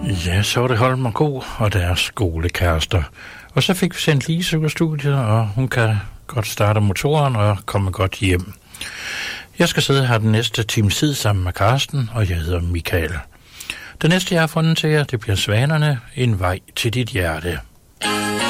Ja, så var det Holm og Ko og deres skolekærester. Og så fik vi sendt Lise ud af studiet, og hun kan godt starte motoren og komme godt hjem. Jeg skal sidde her den næste times tid sammen med Karsten, og jeg hedder Michael. Det næste, jeg har fundet til jer, det bliver Svanerne, en vej til dit hjerte.